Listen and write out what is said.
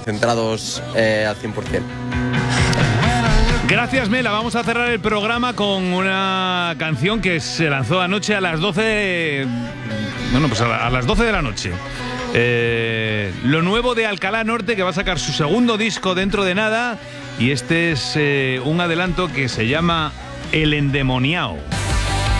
concentrados al 100%. Gracias, Mela. Vamos a cerrar el programa con una canción que se lanzó anoche a las 12. Bueno, pues a las 12 de la noche. Lo nuevo de Alcalá Norte, que va a sacar su segundo disco dentro de nada. Y este es un adelanto que se llama El Endemoniao.